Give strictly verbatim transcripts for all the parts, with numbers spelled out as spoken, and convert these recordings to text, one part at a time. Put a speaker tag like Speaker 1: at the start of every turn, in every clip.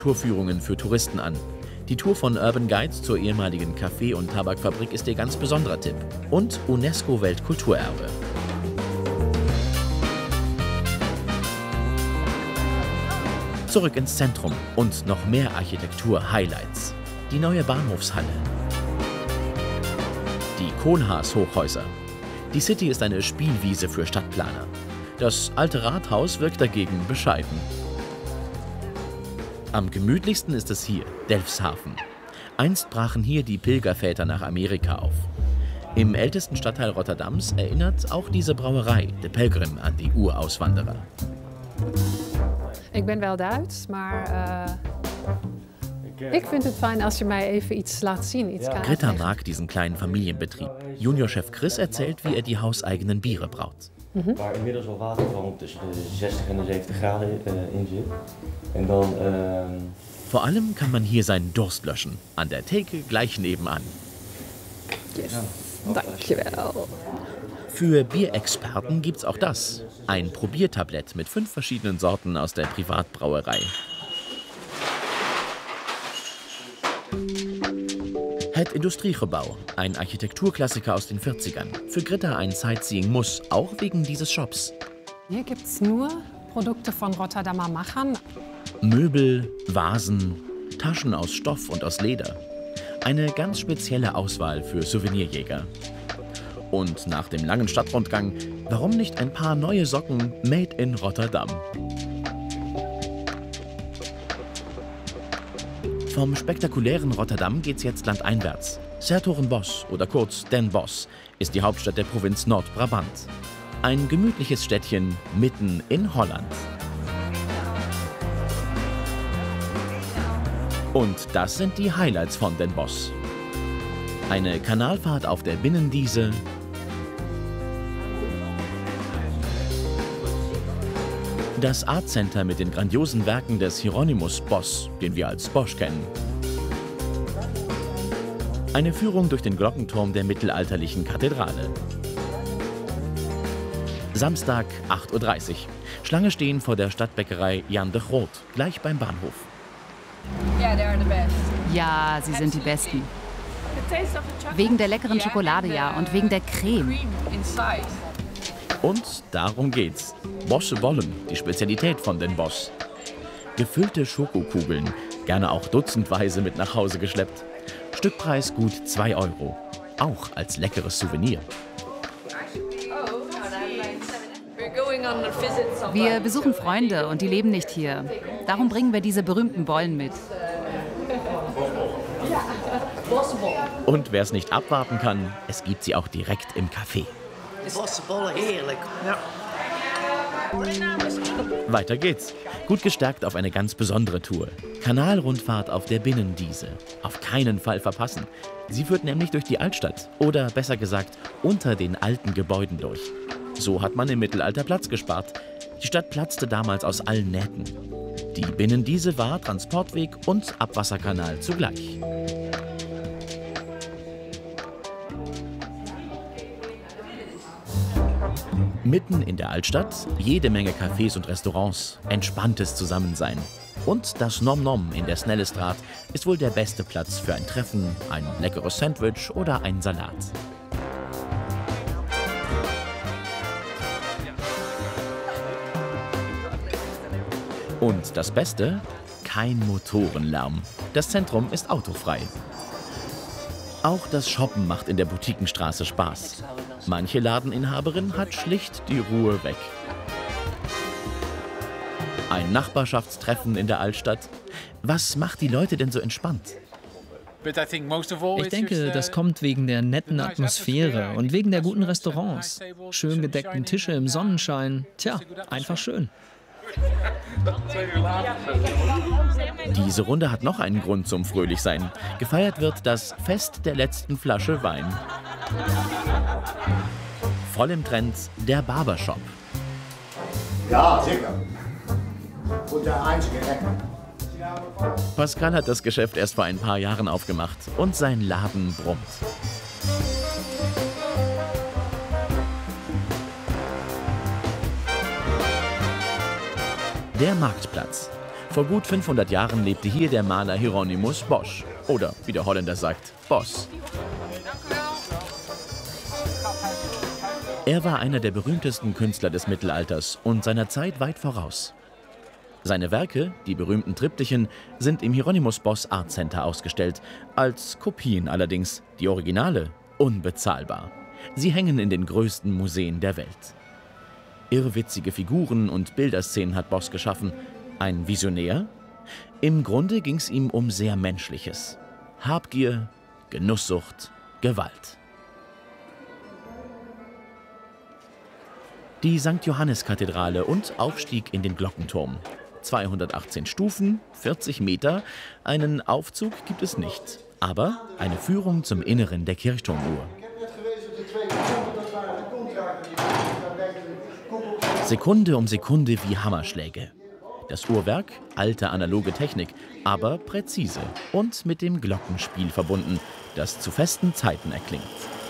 Speaker 1: Tourführungen für Touristen an. Die Tour von Urban Guides zur ehemaligen Kaffee- und Tabakfabrik ist ihr ganz besonderer Tipp. Und UNESCO-Weltkulturerbe. Zurück ins Zentrum und noch mehr Architektur-Highlights. Die neue Bahnhofshalle. Die Kohlhaas-Hochhäuser. Die City ist eine Spielwiese für Stadtplaner. Das alte Rathaus wirkt dagegen bescheiden. Am gemütlichsten ist es hier, Delfshaven. Einst brachen hier die Pilgerväter nach Amerika auf. Im ältesten Stadtteil Rotterdams erinnert auch diese Brauerei, de Pelgrim, an die Urauswanderer.
Speaker 2: Ik ben wel Duits, maar uh, ik vind het fijn als je mij even iets laat zien. Iets kan
Speaker 1: Greta mag diesen kleinen Familienbetrieb. Juniorchef Chris erzählt, wie er die hauseigenen Biere braut.
Speaker 3: Mhm. Waar inmiddels wel water van tussen de zestig en de zeventig graden uh, in zit. En dan, uh...
Speaker 1: Vor allem kann man hier seinen Durst löschen. An der Theke gleich nebenan.
Speaker 2: Yes. Dankjewel.
Speaker 1: Für Bierexperten gibt's auch das. Ein Probiertablett mit fünf verschiedenen Sorten aus der Privatbrauerei. Het Industriegebouw, ein Architekturklassiker aus den vierzigern. Für Greta ein Sightseeing-Muss, auch wegen dieses Shops.
Speaker 2: Hier gibt's nur Produkte von Rotterdamer Machern.
Speaker 1: Möbel, Vasen, Taschen aus Stoff und aus Leder. Eine ganz spezielle Auswahl für Souvenirjäger. Und nach dem langen Stadtrundgang, warum nicht ein paar neue Socken made in Rotterdam? Vom spektakulären Rotterdam geht's jetzt landeinwärts. 's-Hertogenbosch oder kurz Den Bosch ist die Hauptstadt der Provinz Nordbrabant. Ein gemütliches Städtchen mitten in Holland. Und das sind die Highlights von Den Bosch. Eine Kanalfahrt auf der Binnendiese, das Art Center mit den grandiosen Werken des Hieronymus Bosch, den wir als Bosch kennen. Eine Führung durch den Glockenturm der mittelalterlichen Kathedrale. Samstag, acht Uhr dreißig. Schlange stehen vor der Stadtbäckerei Jan de Groot, gleich beim Bahnhof.
Speaker 4: Ja, sie sind die Besten. Wegen der leckeren Schokolade, ja, und wegen der Creme.
Speaker 1: Und darum geht's. Bosche Bollen, die Spezialität von Den Bosch. Gefüllte Schokokugeln, gerne auch dutzendweise mit nach Hause geschleppt. Stückpreis gut zwei Euro. Auch als leckeres Souvenir.
Speaker 4: Wir besuchen Freunde und die leben nicht hier. Darum bringen wir diese berühmten Bollen mit.
Speaker 1: Und wer es nicht abwarten kann, es gibt sie auch direkt im Café.
Speaker 5: Bossenbollen, heerlijk. Ja.
Speaker 1: Weiter geht's. Gut gestärkt auf eine ganz besondere Tour. Kanalrundfahrt auf der Binnendiese. Auf keinen Fall verpassen. Sie führt nämlich durch die Altstadt. Oder besser gesagt, unter den alten Gebäuden durch. So hat man im Mittelalter Platz gespart. Die Stadt platzte damals aus allen Nähten. Die Binnendiese war Transportweg und Abwasserkanal zugleich. Mitten in der Altstadt jede Menge Cafés und Restaurants, entspanntes Zusammensein. Und das Nom Nom in der Snellestraat ist wohl der beste Platz für ein Treffen, ein leckeres Sandwich oder einen Salat. Und das Beste? Kein Motorenlärm. Das Zentrum ist autofrei. Auch das Shoppen macht in der Boutiquenstraße Spaß. Manche Ladeninhaberin hat schlicht die Ruhe weg. Ein Nachbarschaftstreffen in der Altstadt. Was macht die Leute denn so entspannt?
Speaker 6: Ich denke, das kommt wegen der netten Atmosphäre und wegen der guten Restaurants. Schön gedeckten Tische im Sonnenschein. Tja, einfach schön.
Speaker 1: Diese Runde hat noch einen Grund zum Fröhlichsein. Gefeiert wird das Fest der letzten Flasche Wein. Voll im Trend der Barbershop.
Speaker 5: Ja, sicher. Und der einzige Lecker.
Speaker 1: Pascal hat das Geschäft erst vor ein paar Jahren aufgemacht und sein Laden brummt. Der Marktplatz. Vor gut fünfhundert Jahren lebte hier der Maler Hieronymus Bosch. Oder, wie der Holländer sagt, Bos. Er war einer der berühmtesten Künstler des Mittelalters und seiner Zeit weit voraus. Seine Werke, die berühmten Triptychen, sind im Hieronymus Bosch Art Center ausgestellt, als Kopien allerdings, die Originale unbezahlbar. Sie hängen in den größten Museen der Welt. Irrwitzige Figuren und Bilderszenen hat Bosch geschaffen. Ein Visionär? Im Grunde ging es ihm um sehr Menschliches. Habgier, Genusssucht, Gewalt. Die Sankt Johannes-Kathedrale und Aufstieg in den Glockenturm. zweihundertachtzehn Stufen, vierzig Meter, einen Aufzug gibt es nicht, aber eine Führung zum Inneren der Kirchturmuhr. Sekunde um Sekunde wie Hammerschläge. Das Uhrwerk, alte analoge Technik, aber präzise und mit dem Glockenspiel verbunden, das zu festen Zeiten erklingt.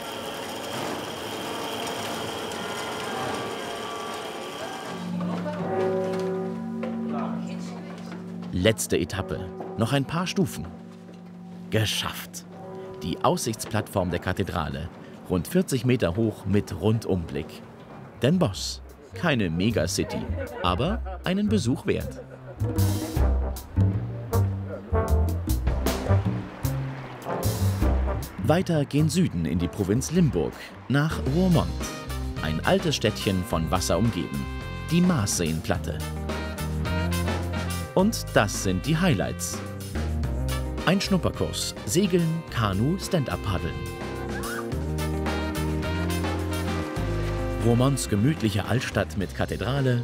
Speaker 1: Letzte Etappe, noch ein paar Stufen. Geschafft! Die Aussichtsplattform der Kathedrale, rund vierzig Meter hoch mit Rundumblick. Den Bosch, keine Megacity, aber einen Besuch wert. Weiter gen Süden in die Provinz Limburg, nach Roermond. Ein altes Städtchen von Wasser umgeben, die Maasseenplatte. Und das sind die Highlights. Ein Schnupperkurs, Segeln, Kanu, Stand-up-Paddeln. Roermonds gemütliche Altstadt mit Kathedrale.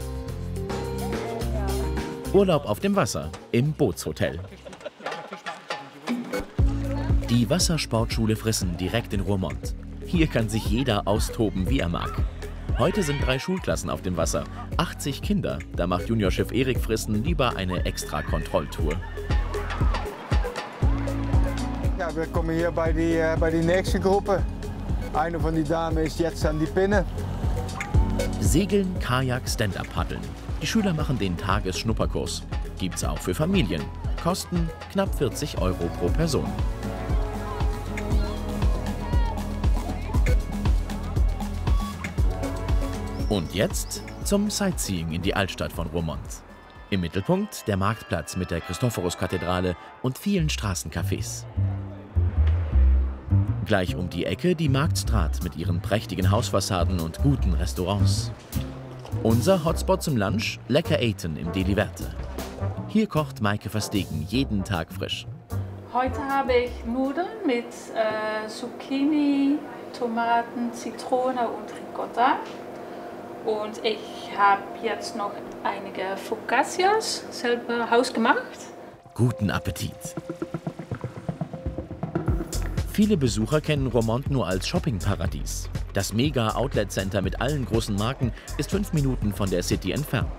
Speaker 1: Urlaub auf dem Wasser, im Bootshotel. Die Wassersportschule Frissen direkt in Roermond. Hier kann sich jeder austoben, wie er mag. Heute sind drei Schulklassen auf dem Wasser, achtzig Kinder. Da macht Juniorchef Erik Frissen lieber eine extra Kontrolltour.
Speaker 7: Ja, wir kommen hier bei die, äh, bei die nächste Gruppe. Eine von den Damen ist jetzt an die Pinne.
Speaker 1: Segeln, Kajak, Stand-up-Paddeln. Die Schüler machen den Tagesschnupperkurs. Gibt's auch für Familien. Kosten knapp vierzig Euro pro Person. Und jetzt zum Sightseeing in die Altstadt von Roermond. Im Mittelpunkt der Marktplatz mit der Christophorus-Kathedrale und vielen Straßencafés. Gleich um die Ecke die Marktstraat mit ihren prächtigen Hausfassaden und guten Restaurants. Unser Hotspot zum Lunch, lecker eten im Deli Verte. Hier kocht Maike Verstegen jeden Tag frisch.
Speaker 8: Heute habe ich Nudeln mit äh, Zucchini, Tomaten, Zitrone und Ricotta. Und ich habe jetzt noch einige Focaccias selber hausgemacht.
Speaker 1: Guten Appetit! Viele Besucher kennen Roermond nur als Shoppingparadies. Das Mega-Outlet-Center mit allen großen Marken ist fünf Minuten von der City entfernt.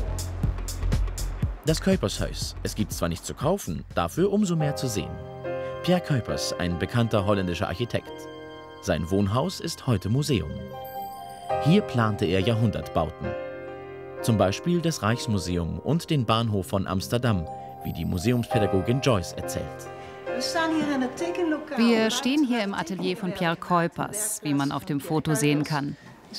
Speaker 1: Das Kuipershuis. Es gibt zwar nichts zu kaufen, dafür umso mehr zu sehen. Pierre Cuypers, ein bekannter holländischer Architekt. Sein Wohnhaus ist heute Museum. Hier plante er Jahrhundertbauten. Zum Beispiel das Rijksmuseum und den Bahnhof von Amsterdam, wie die Museumspädagogin Joyce erzählt.
Speaker 4: Wir stehen hier im Atelier von Pierre Cuypers, wie man auf dem Foto sehen kann.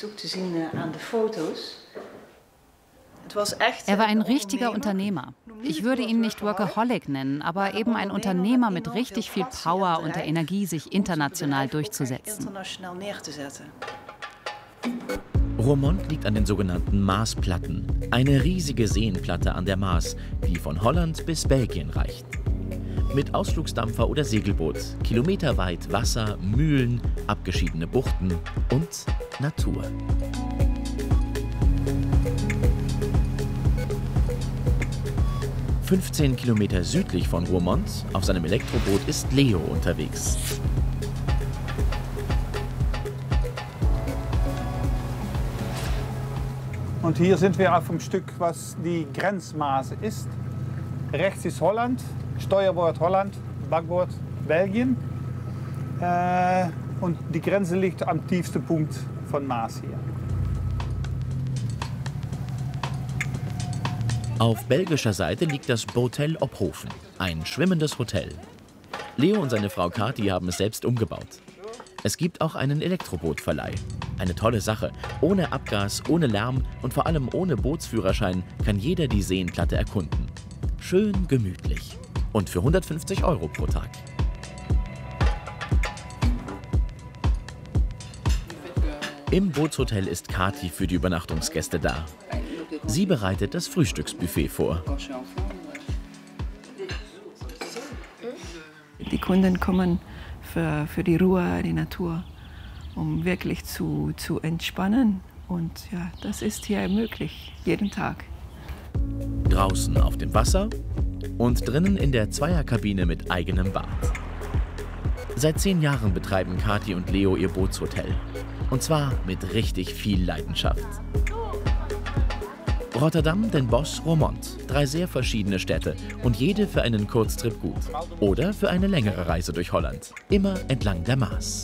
Speaker 4: Er war ein richtiger Unternehmer. Ich würde ihn nicht Workaholic nennen, aber eben ein Unternehmer mit richtig viel Power und der Energie, sich international durchzusetzen.
Speaker 1: Roermond liegt an den sogenannten Maasplatten, eine riesige Seenplatte an der Maas, die von Holland bis Belgien reicht. Mit Ausflugsdampfer oder Segelboot, kilometerweit Wasser, Mühlen, abgeschiedene Buchten und Natur. fünfzehn Kilometer südlich von Roermond, auf seinem Elektroboot, ist Leo unterwegs.
Speaker 7: Und hier sind wir auf dem Stück, was die Grenzmaße ist. Rechts ist Holland, Steuerbord Holland, Backbord Belgien. Äh, und die Grenze liegt am tiefsten Punkt von Maas hier.
Speaker 1: Auf belgischer Seite liegt das Botel Ophoven, ein schwimmendes Hotel. Leo und seine Frau Kathi haben es selbst umgebaut. Es gibt auch einen Elektrobootverleih. Eine tolle Sache. Ohne Abgas, ohne Lärm und vor allem ohne Bootsführerschein kann jeder die Seenplatte erkunden. Schön gemütlich. Und für hundertfünfzig Euro pro Tag. Im Bootshotel ist Kathi für die Übernachtungsgäste da. Sie bereitet das Frühstücksbuffet vor.
Speaker 9: Die Kunden kommen für, für die Ruhe, die Natur, um wirklich zu, zu entspannen. Und ja, das ist hier möglich, jeden Tag.
Speaker 1: Draußen auf dem Wasser und drinnen in der Zweierkabine mit eigenem Bad. Seit zehn Jahren betreiben Kathi und Leo ihr Bootshotel. Und zwar mit richtig viel Leidenschaft. Rotterdam, Den Bosch, Roermond. Drei sehr verschiedene Städte und jede für einen Kurztrip gut. Oder für eine längere Reise durch Holland. Immer entlang der Maas.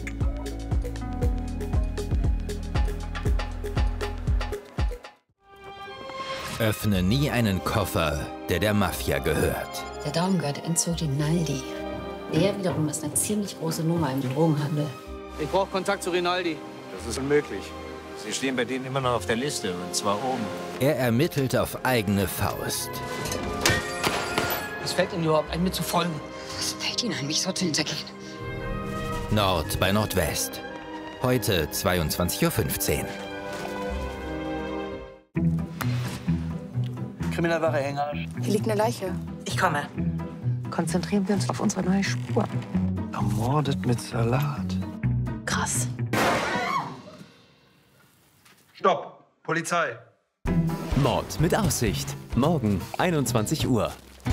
Speaker 10: Öffne nie einen Koffer, der der Mafia gehört.
Speaker 11: Der Daumengard-Entzug Rinaldi. Der wiederum ist eine ziemlich große Nummer im Drogenhandel.
Speaker 12: Ich brauche Kontakt zu Rinaldi.
Speaker 13: Das ist unmöglich. Sie stehen bei denen immer noch auf der Liste, und zwar oben.
Speaker 10: Er ermittelt auf eigene Faust.
Speaker 12: Was fällt Ihnen überhaupt ein, mir zu folgen?
Speaker 11: Was fällt Ihnen ein, mich so zu hintergehen?
Speaker 10: Nord bei Nordwest. Heute zweiundzwanzig Uhr fünfzehn.
Speaker 12: Kriminalware Hänger.
Speaker 14: Hier liegt eine Leiche. Ich komme. Konzentrieren wir uns auf unsere neue Spur.
Speaker 13: Ermordet mit Salat.
Speaker 14: Krass.
Speaker 13: Stopp! Polizei!
Speaker 15: Mord mit Aussicht. Morgen, einundzwanzig Uhr.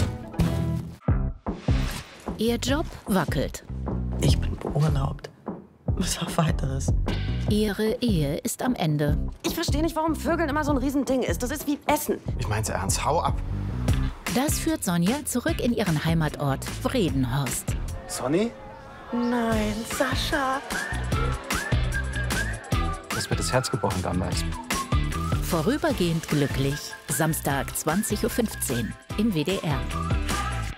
Speaker 16: Ihr Job wackelt.
Speaker 14: Ich bin beurlaubt. Was auf Weiteres.
Speaker 16: Ihre Ehe ist am Ende.
Speaker 14: Ich verstehe nicht, warum Vögeln immer so ein Riesending ist. Das ist wie Essen.
Speaker 13: Ich mein's ernst, hau ab.
Speaker 16: Das führt Sonja zurück in ihren Heimatort Vredenhorst.
Speaker 13: Sonny?
Speaker 14: Nein, Sascha.
Speaker 13: Das wird das Herz gebrochen damals.
Speaker 16: Vorübergehend glücklich. Samstag zwanzig Uhr fünfzehn im W D R.